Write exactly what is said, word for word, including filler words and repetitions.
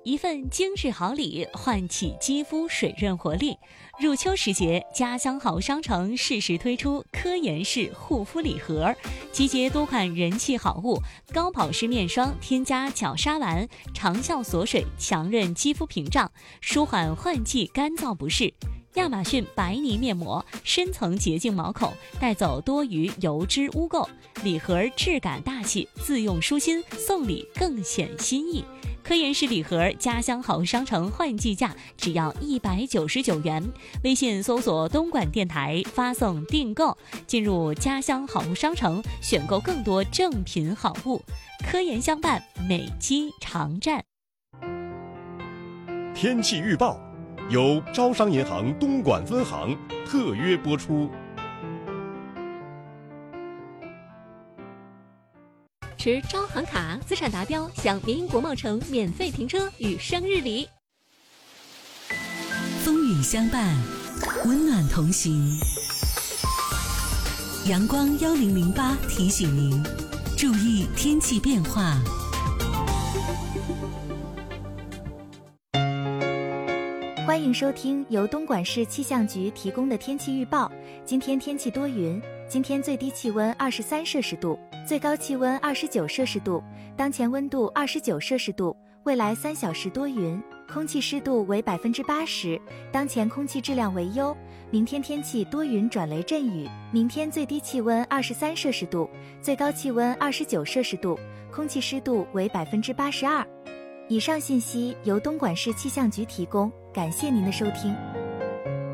一份精致好礼，唤起肌肤水润活力。入秋时节，家乡好商城适时推出科颜氏护肤礼盒，集结多款人气好物，高保湿面霜添加角鲨烷，长效锁水，强韧肌肤屏障，舒缓换季干燥不适。亚马逊白泥面膜，深层洁净毛孔，带走多余油脂污垢。礼盒质感大气，自用舒心，送礼更显心意。科颜氏礼盒家乡好商城换季价只要一百九十九元，微信搜索东莞电台发送订购，进入家乡好商城选购更多正品好物。科颜相伴，美肌常战。 天气预报由招商银行东莞分行特约播出。 持招行卡，资产达标享民营国贸城免费停车与生日礼。 风雨相伴，温暖同行。阳光幺零零八提醒您，注意天气变化。 欢迎收听由东莞市气象局提供的天气预报。今天天气多云，今天最低气温二十三摄氏度，最高气温二十九摄氏度，当前温度二十九摄氏度。未来三小时多云，空气湿度为百分之八十，当前空气质量为优。明天天气多云转雷阵雨，明天最低气温二十三摄氏度，最高气温二十九摄氏度，空气湿度为百分之八十二。以上信息由东莞市气象局提供，感谢您的收听。